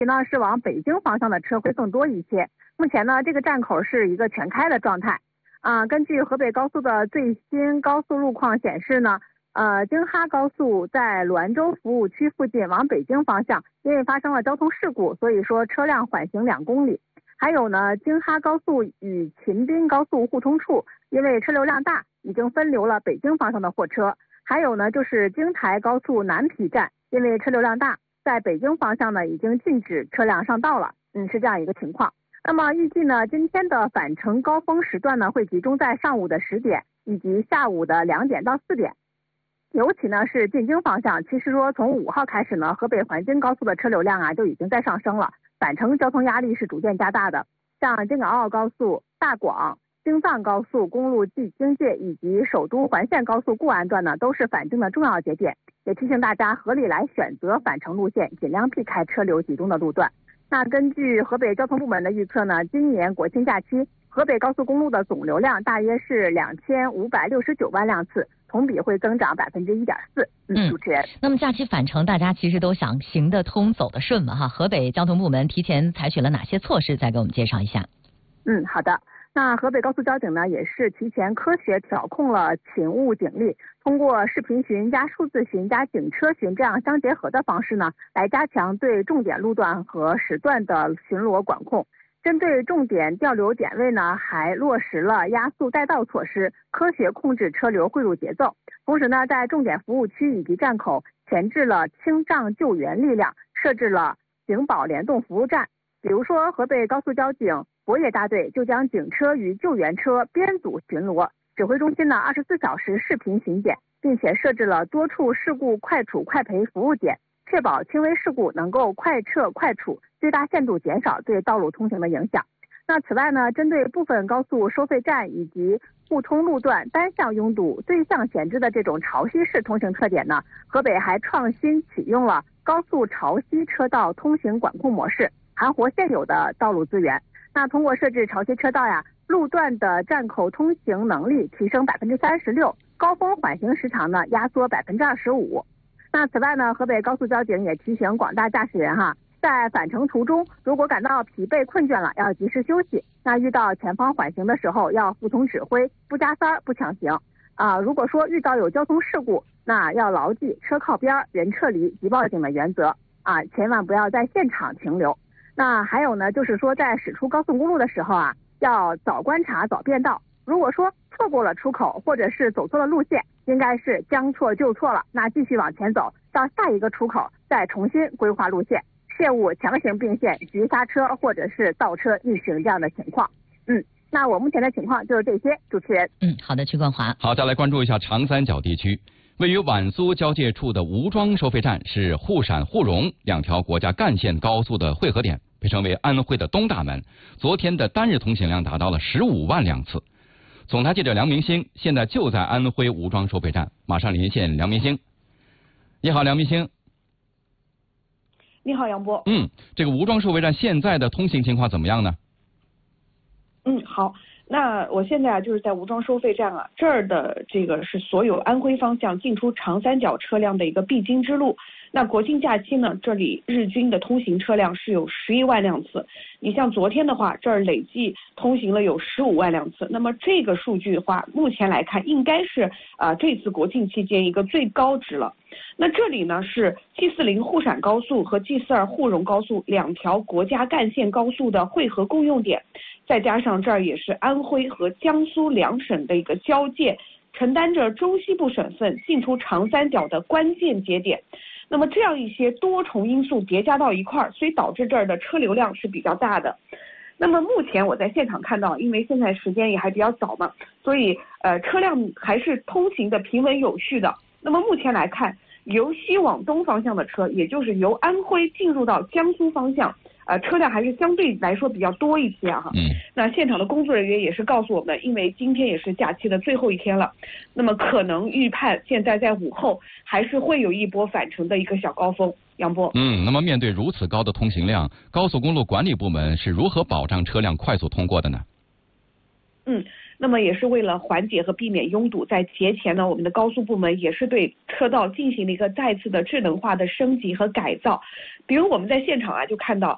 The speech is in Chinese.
呢是往北京方向的车会更多一些。目前呢，这个站口是一个全开的状态。根据河北高速的最新高速路况显示呢，京哈高速在滦州服务区附近往北京方向，因为发生了交通事故，所以说车辆缓行2公里。还有呢，京哈高速与秦滨高速互通处，因为车流量大，已经分流了北京方向的货车。还有呢，就是京台高速南陂站，因为车流量大，在北京方向呢已经禁止车辆上道了。是这样一个情况。那么预计呢，今天的返程高峰时段呢，会集中在上午的10点以及下午的2点到4点。尤其呢是进京方向，其实说从5号开始呢，河北环京高速的车流量就已经在上升了，返程交通压力是逐渐加大的。像京港澳高速、大广、京藏高速公路进京界以及首都环线高速固安段呢，都是返京的重要节点，也提醒大家合理来选择返程路线，尽量避开车流集中的路段。那根据河北交通部门的预测呢，今年国庆假期河北高速公路的总流量大约是2569万辆次，同比会增长1.4%。主持人， 那么假期返程，大家其实都想行得通、走得顺嘛哈。河北交通部门提前采取了哪些措施？再给我们介绍一下。 好的。那河北高速交警呢，也是提前科学调控了勤务警力，通过视频巡加数字巡加警车巡这样相结合的方式呢，来加强对重点路段和时段的巡逻管控。针对重点调流点位呢，还落实了压速带道措施，科学控制车流汇入节奏。同时呢，在重点服务区以及站口前置了清障救援力量，设置了警保联动服务站。比如说，河北高速交警博野大队就将警车与救援车编组巡逻，指挥中心呢24小时视频巡检，并且设置了多处事故快处快赔服务点，确保轻微事故能够快撤快处，最大限度减少对道路通行的影响。那此外呢，针对部分高速收费站以及互通路段单向拥堵、对向闲置的这种潮汐式通行特点呢，河北还创新启用了高速潮汐车道通行管控模式，盘活现有的道路资源。那通过设置潮汐车道路段的站口通行能力提升36%，高峰缓行时长呢压缩25%。那此外呢，河北高速交警也提醒广大驾驶人在返程途中，如果感到疲惫困倦了，要及时休息。那遇到前方缓行的时候，要服从指挥，不加塞不抢行。如果说遇到有交通事故，那要牢记车靠边、人撤离、即报警的原则千万不要在现场停留。那还有呢，就是说在驶出高速公路的时候要早观察、早变道。如果说错过了出口或者是走错了路线，应该是将错就错了，那继续往前走到下一个出口，再重新规划路线，切勿强行并线、急刹车或者是倒车逆行这样的情况。那我目前的情况就是这些，主持人。 好的，曲冠华。 好，再来关注一下长三角地区。位于皖苏交界处的吴庄收费站是沪陕沪蓉2条国家干线高速的汇合点，被称为安徽的东大门。昨天的单日通行量达到了15万辆次。总台记者梁明星现在就在安徽吴庄收费站，马上连线梁明星。你好，梁明星。 你好，杨波。 这个吴庄收费站现在的通行情况怎么样呢？ 好。那我现在就是在吴庄收费站这儿的这个是所有安徽方向进出长三角车辆的一个必经之路。那国庆假期呢，这里日均的通行车辆是有11万辆次。你像昨天的话，这儿累计通行了有15万辆次。那么这个数据的话，目前来看应该是这次国庆期间一个最高值了。那这里呢是 G40 沪陕高速和 G42 沪蓉高速2条国家干线高速的汇合共用点，再加上这儿也是安徽和江苏2省的一个交界，承担着中西部省份进出长三角的关键节点。那么这样一些多重因素叠加到一块儿，所以导致这儿的车流量是比较大的。那么目前我在现场看到，因为现在时间也还比较早嘛，所以车辆还是通行的平稳有序的。那么目前来看，由西往东方向的车，也就是由安徽进入到江苏方向，车辆还是相对来说比较多一些那现场的工作人员也是告诉我们，因为今天也是假期的最后一天了，那么可能预判现在在午后还是会有一波返程的一个小高峰。杨波。 那么面对如此高的通行量，高速公路管理部门是如何保障车辆快速通过的呢？ 那么也是为了缓解和避免拥堵，在节前呢，我们的高速部门也是对车道进行了一个再次的智能化的升级和改造。比如我们在现场就看到